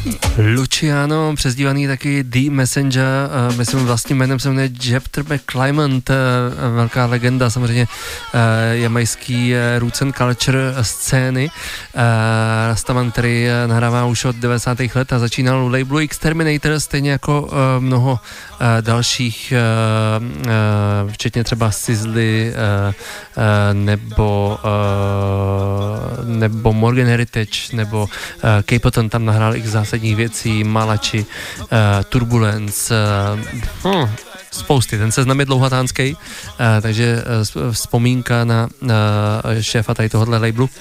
Luciano, přezdívaný taky The Messenger, myslím vlastním jménem se jmenuje Jeffter McClymont, velká legenda samozřejmě jamajský roots and culture scény, rastaman, který nahrává už od 90. let a začínal u labelu Exterminator, stejně jako mnoho dalších, včetně třeba Sizzly nebo Morgan Heritage nebo Capleton tam nahrál x zásadních věcí, Malachi, Turbulence, spousty. Ten seznam je dlouhatánský, takže vzpomínka na šéfa tady tohohle labelu,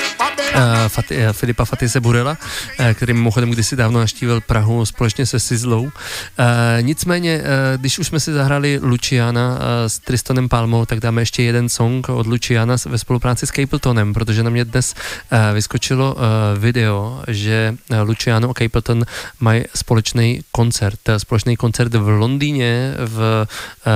Filipa Fatise Burela, který mimochodem kdysi dávno navštívil Prahu společně se Sizzlou. Nicméně, když už jsme si zahrali Luciana s Tristonem Palmou, tak dáme ještě jeden song od Luciana ve spolupráci s Capletonem, protože na mě dnes vyskočilo video, že Luciano a Capleton mají společný koncert v Londýně v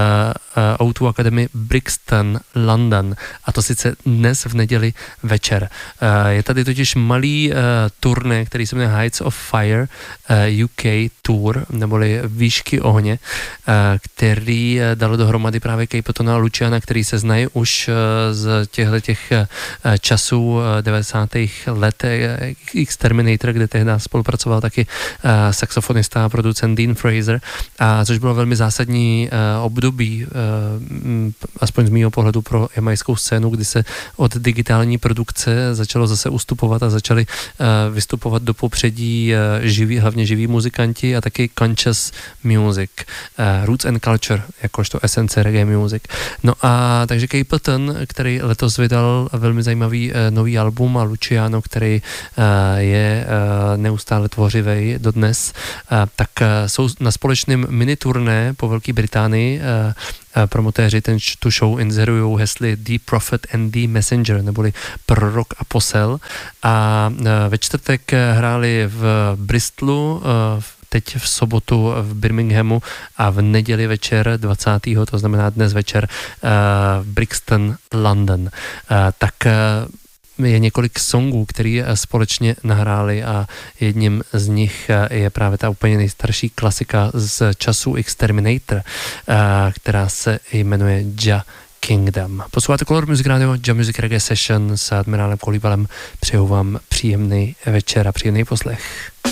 O2 Academy Brixton, London, a to sice dnes v neděli večer. Je tady totiž malý turné, který se jmenuje Heights of Fire UK Tour, neboli Výšky ohně, který dalo dohromady právě Capletona a Luciana, který se znají už z těch časů 90. let Exterminator, kde tehdy spolupracoval taky saxofonista a producent Dean Fraser, a což bylo velmi zásadní období, aspoň z mýho pohledu, pro jamajskou scénu, kdy se od digitální produkce začalo zase ustupovat a začali vystupovat do popředí hlavně živí muzikanti a taky conscious music, roots and culture, jakožto esence reggae music. No a takže Capleton, který letos vydal velmi zajímavý nový album, a Luciano, který je neustále tvořivej dodnes, tak jsou na společném miniturné po Velké Británii. Promotéři tu show inzerujou hesly The Prophet and The Messenger, neboli prorok a posel. A ve čtvrtek hráli v Bristolu, teď v sobotu v Birminghamu a v neděli večer 20. to znamená dnes večer v Brixton, London. Tak je několik songů, který společně nahráli, a jedním z nich je právě ta úplně nejstarší klasika z času Exterminator, která se jmenuje Ja Kingdom. Posloucháte Color Music Radio, Ja Music Reggae Session s admirálem Kolíbalem. Přeju vám příjemný večer a příjemný poslech.